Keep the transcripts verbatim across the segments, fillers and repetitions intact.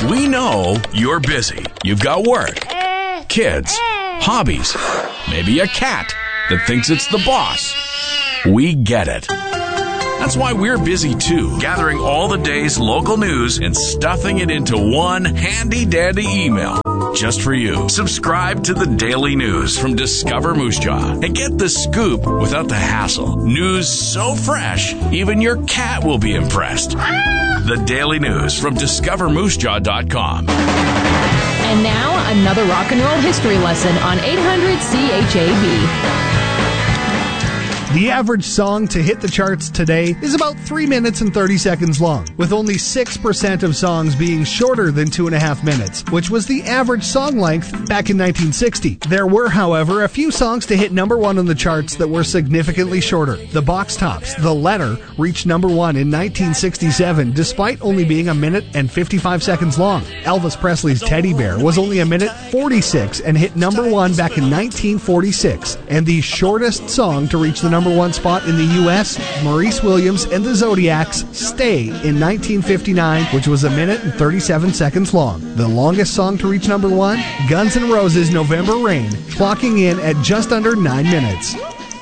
We know you're busy. You've got work, kids, hobbies, maybe a cat that thinks it's the boss. We get it. That's why we're busy too, gathering all the day's local news and stuffing it into one handy-dandy email just for you. Subscribe to the Daily News from Discover Moose Jaw and get the scoop without the hassle. News so fresh, even your cat will be impressed. The Daily News from discover moose jaw dot com. And now, another rock and roll history lesson on eight hundred C H A B. The average song to hit the charts today is about three minutes and thirty seconds long, with only six percent of songs being shorter than two and a half minutes, which was the average song length back in nineteen sixty. There were, however, a few songs to hit number one on the charts that were significantly shorter. The Box Tops' The Letter reached number one in nineteen sixty-seven, despite only being a minute and fifty-five seconds long. Elvis Presley's Teddy Bear was only a minute forty-six and hit number one back in nineteen forty-six. And the shortest song to reach the number one spot in the U S, Maurice Williams and the Zodiacs' Stay in nineteen fifty-nine, which was a minute and thirty-seven seconds long. The longest song to reach number one, Guns N' Roses' November Rain, clocking in at just under nine minutes.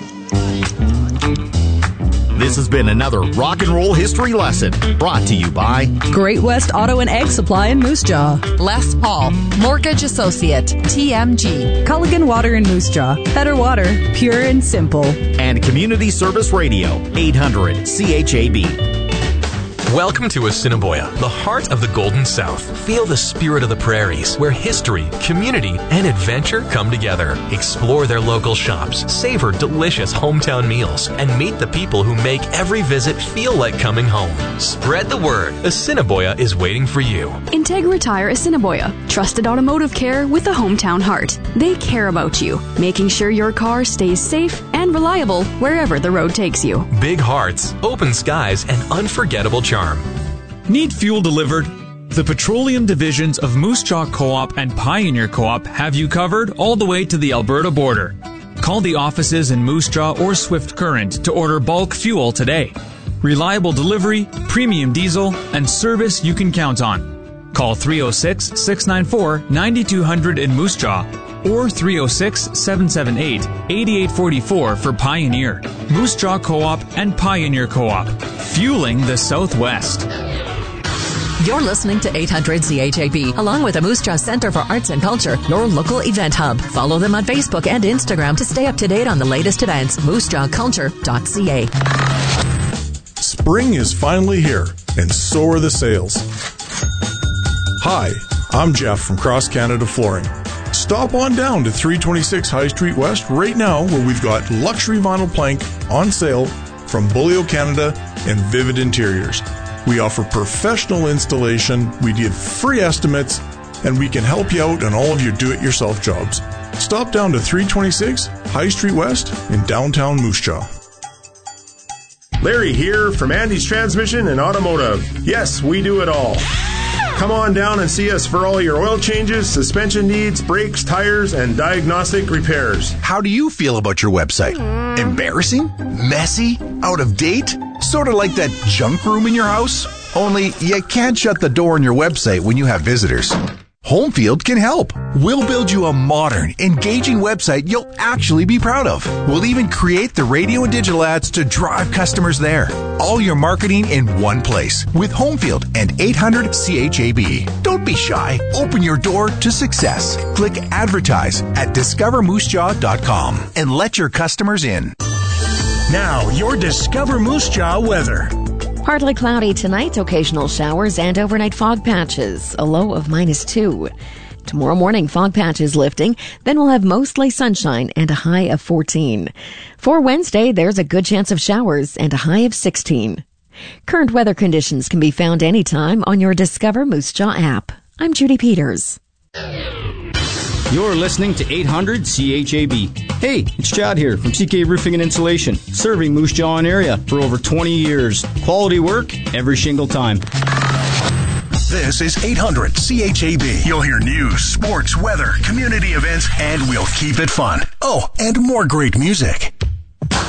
This has been another Rock and Roll History Lesson brought to you by Great West Auto and Egg Supply in Moose Jaw, Les Paul, Mortgage Associate, T M G, Culligan Water in Moose Jaw, better water, pure and simple, and Community Service Radio, eight hundred C H A B. Welcome to Assiniboia, the heart of the Golden South. Feel the spirit of the prairies, where history, community, and adventure come together. Explore their local shops, savor delicious hometown meals, and meet the people who make every visit feel like coming home. Spread the word. Assiniboia is waiting for you. Big hearts, open skies, and unforgettable charm. Need fuel delivered? The petroleum divisions of Moose Jaw Co-op and Pioneer Co-op have you covered all the way to the Alberta border. Call the offices in Moose Jaw or Swift Current to order bulk fuel today. Reliable delivery, premium diesel, and service you can count on. Call three oh six, six nine four, nine two hundred in Moose Jaw or three oh six, seven seven eight, eight eight four four for Pioneer. Moose Jaw Co-op and Pioneer Co-op. Fueling the Southwest. You're listening to eight hundred C H A B, along with the Moose Jaw Center for Arts and Culture, your local event hub. Follow them on Facebook and Instagram to stay up to date on the latest events. moose jaw culture dot c a. Spring is finally here, and so are the sales. Hi, I'm Jeff from Cross Canada Flooring. Stop on down to three twenty-six High Street West right now, where we've got luxury vinyl plank on sale from Bulio Canada and Vivid Interiors. We offer professional installation, we give free estimates, and we can help you out on all of your do-it-yourself jobs. Stop down to three twenty-six High Street West in downtown Moose Jaw. Larry here from Andy's Transmission and Automotive. Yes, we do it all. Come on down and see us for all your oil changes, suspension needs, brakes, tires, and diagnostic repairs. How do you feel about your website? Embarrassing? Messy? Out of date? Sort of like that junk room in your house? Only you can't shut the door on your website when you have visitors. Homefield can help. We'll build you a modern, engaging website you'll actually be proud of. We'll even create the radio and digital ads to drive customers there. All your marketing in one place with Homefield and eight hundred C H A B. Don't be shy. Open your door to success. Click Advertise at discover moose jaw dot com and let your customers in. Now, your Discover Moose Jaw weather. Partly cloudy tonight, occasional showers and overnight fog patches, a low of minus two. Tomorrow morning, fog patches lifting, then we'll have mostly sunshine and a high of fourteen. For Wednesday, there's a good chance of showers and a high of sixteen. Current weather conditions can be found anytime on your Discover Moose Jaw app. I'm Judy Peters. You're listening to eight hundred C H A B. Hey, it's Chad here from C K Roofing and Insulation, serving Moose Jaw area for over twenty years. Quality work every single time. This is eight hundred C H A B. You'll hear news, sports, weather, community events, and we'll keep it fun. Oh, and more great music.